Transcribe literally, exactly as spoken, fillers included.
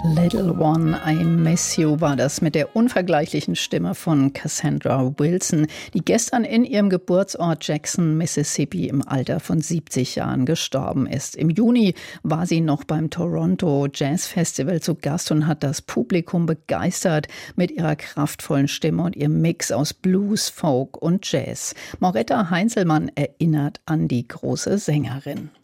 Little One, I Miss You war das mit der unvergleichlichen Stimme von Cassandra Wilson, die gestern in ihrem Geburtsort Jackson, Mississippi im Alter von siebzig Jahren gestorben ist. Im Juni war sie noch beim Toronto Jazz Festival zu Gast und hat das Publikum begeistert mit ihrer kraftvollen Stimme und ihrem Mix aus Blues, Folk und Jazz. Mauretta Heinzelmann erinnert an die große Sängerin.